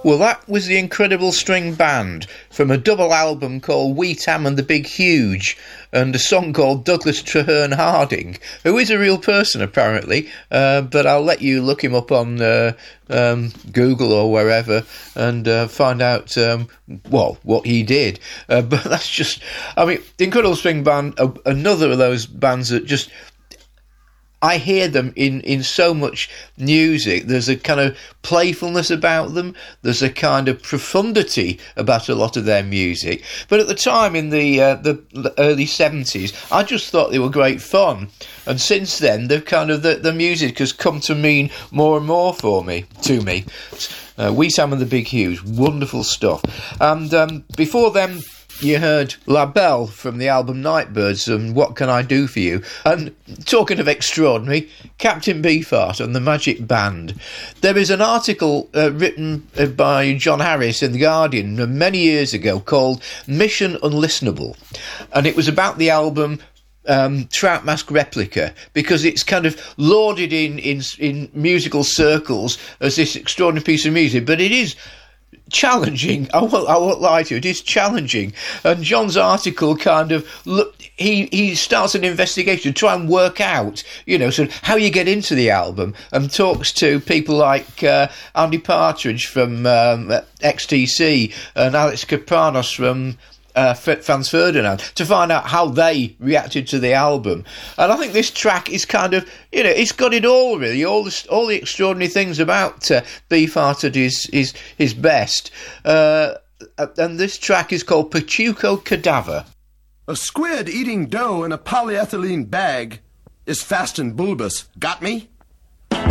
Well, that was the Incredible String Band from a double album called Wee Tam and the Big Huge, and a song called Douglas Traherne Harding, who is a real person apparently, but I'll let you look him up on Google or wherever and find out what he did. But that's just, I mean, the Incredible String Band, another of those bands that just, I hear them in so much music. There's a kind of playfulness about them. There's a kind of profundity about a lot of their music. But at the time, in the early 70s, I just thought they were great fun. And since then, they've kind of the music has come to mean more and more to me. Wee Sam and the Big Huge, wonderful stuff. And before them, you heard La Belle from the album Nightbirds and What Can I Do For You? And talking of extraordinary, Captain Beefheart and the Magic Band. There is an article written by John Harris in The Guardian many years ago called Mission Unlistenable. And it was about the album Trout Mask Replica, because it's kind of lauded in musical circles as this extraordinary piece of music, but it is challenging. I won't lie to you, it is challenging. And John's article kind of he starts an investigation to try and work out, sort of how you get into the album, and talks to people like Andy Partridge from XTC and Alex Kapranos from Franz Ferdinand, to find out how they reacted to the album. And I think this track is kind of, it's got it all, really, all the extraordinary things about Beefheart at his best. And this track is called Pachuco Cadaver. A squid eating dough in a polyethylene bag is fast and bulbous. Got me?